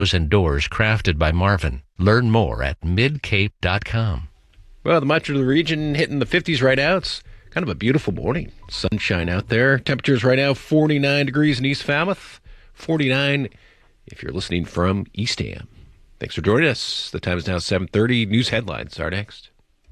and doors crafted by Marvin. Learn more at midcape.com. Well, the much of the region hitting the 50s right now. It's kind of a beautiful morning. Sunshine out there. Temperatures right now 49 degrees in East Falmouth, 49 if you're listening from Eastham. Thanks for joining us. The time is now 7:30. News headlines are next.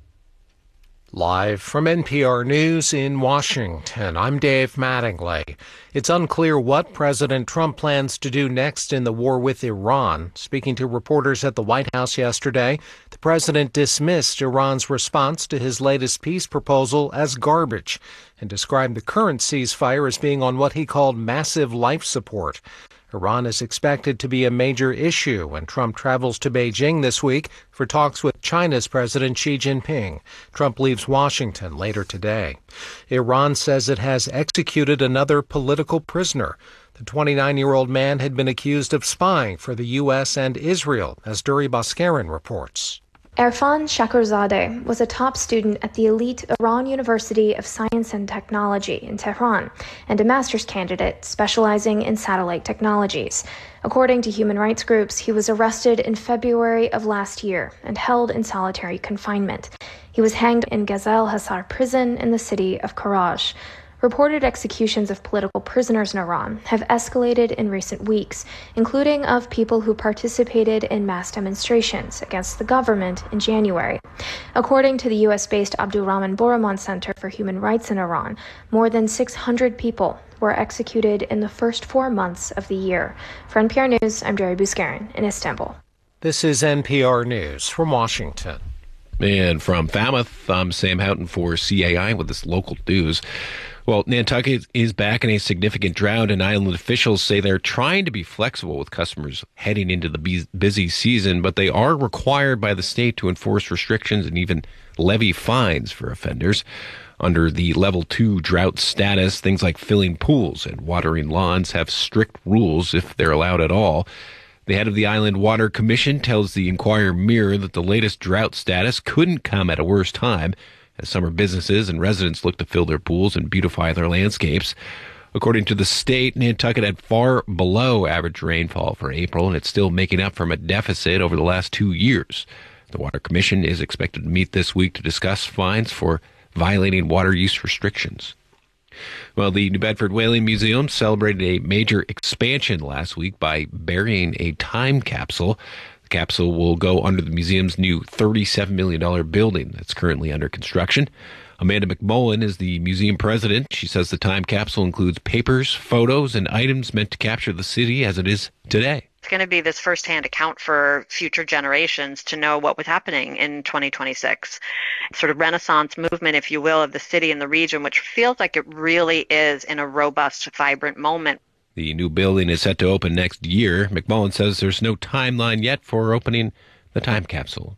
Live from NPR News in Washington, I'm Dave Mattingly. It's unclear what President Trump plans to do next in the war with Iran. Speaking to reporters at the White House yesterday, the president dismissed Iran's response to his latest peace proposal as garbage and described the current ceasefire as being on what he called massive life support. Iran is expected to be a major issue when Trump travels to Beijing this week for talks with China's President Xi Jinping. Trump leaves Washington later today. Iran says it has executed another political prisoner. The 29-year-old man had been accused of spying for the U.S. and Israel, as Duri Bhaskaran reports. Erfan Shakurzadeh was a top student at the elite Iran University of Science and Technology in Tehran and a master's candidate specializing in satellite technologies. According to human rights groups, he was arrested in February of last year and held in solitary confinement. He was hanged in Ghazal Hasar prison in the city of Karaj. Reported executions of political prisoners in Iran have escalated in recent weeks, including of people who participated in mass demonstrations against the government in January. According to the U.S.-based Abdulrahman Borahman Center for Human Rights in Iran, more than 600 people were executed in the first 4 months of the year. For NPR News, I'm Duri Bhaskaran in Istanbul. This is NPR News from Washington. And from Falmouth, I'm Sam Houghton for CAI with this local news. Well, Nantucket is back in a significant drought, and island officials say they're trying to be flexible with customers heading into the busy season, but they are required by the state to enforce restrictions and even levy fines for offenders. Under the level 2 drought status, things like filling pools and watering lawns have strict rules if they're allowed at all. The head of the Island Water Commission tells the Enquirer-Mirror that the latest drought status couldn't come at a worse time, as summer businesses and residents look to fill their pools and beautify their landscapes. According to the state, Nantucket had far below average rainfall for April, and it's still making up from a deficit over the last 2 years. The Water Commission is expected to meet this week to discuss fines for violating water use restrictions. Well, the New Bedford Whaling Museum celebrated a major expansion last week by burying a time capsule. The capsule will go under the museum's new $37 million building that's currently under construction. Amanda McMullen is the museum president. She says the time capsule includes papers, photos, and items meant to capture the city as it is today. It's going to be this firsthand account for future generations to know what was happening in 2026. Sort of renaissance movement, if you will, of the city and the region, which feels like it really is in a robust, vibrant moment. The new building is set to open next year. McMullen says there's no timeline yet for opening the time capsule.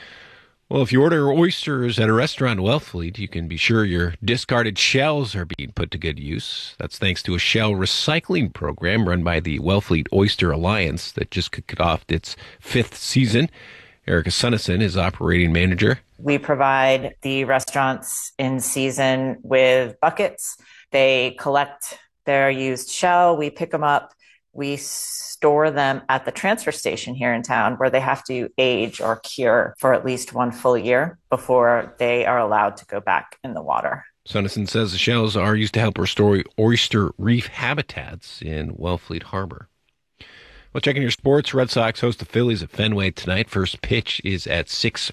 Well, if you order oysters at a restaurant in Wellfleet, you can be sure your discarded shells are being put to good use. That's thanks to a shell recycling program run by the Wellfleet Oyster Alliance that just kicked off its 5th season. Erica Sunnison is operating manager. We provide the restaurants in season with buckets. They collect their used shell. We pick them up. We store them at the transfer station here in town where they have to age or cure for at least 1 full year before they are allowed to go back in the water. Sunnison says the shells are used to help restore oyster reef habitats in Wellfleet Harbor. Well, checking your sports, Red Sox host the Phillies at Fenway tonight. First pitch is at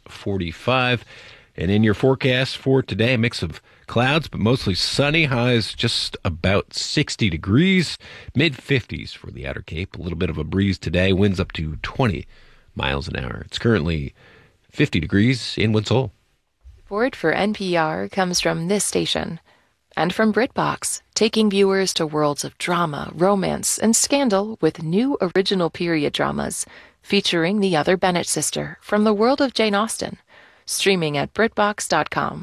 6:45. And in your forecast for today, a mix of clouds, but mostly sunny. Highs just about 60 degrees, mid-50s for the Outer Cape. A little bit of a breeze today, winds up to 20 miles an hour. It's currently 50 degrees in Woods Hole. Support for NPR comes from this station and from BritBox, taking viewers to worlds of drama, romance, and scandal with new original period dramas featuring the other Bennett sister from the world of Jane Austen, streaming at BritBox.com.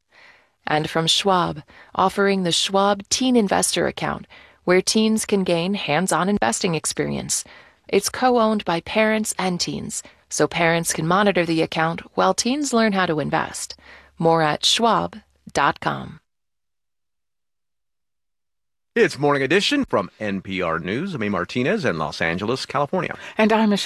And from Schwab, offering the Schwab Teen Investor Account, where teens can gain hands-on investing experience. It's co-owned by parents and teens, so parents can monitor the account while teens learn how to invest. More at Schwab.com. It's Morning Edition from NPR News. I'm A. Martinez in Los Angeles, California. And I'm Michelle